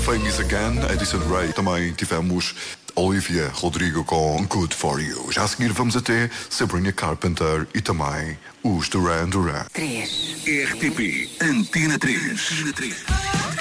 Famous Again, Edison Ray. Também tivemos Olivia Rodrigo com Good For You. Já a seguir vamos até Sabrina Carpenter e também os Duran Duran. 3. RTP Antena 3.